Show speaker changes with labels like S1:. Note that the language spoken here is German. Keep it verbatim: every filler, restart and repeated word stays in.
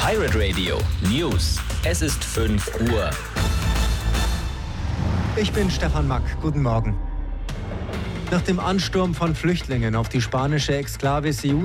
S1: Pirate Radio News. Es ist fünf Uhr.
S2: Ich bin Stefan Mack. Guten Morgen. Nach dem Ansturm von Flüchtlingen auf die spanische Exklave Ceuta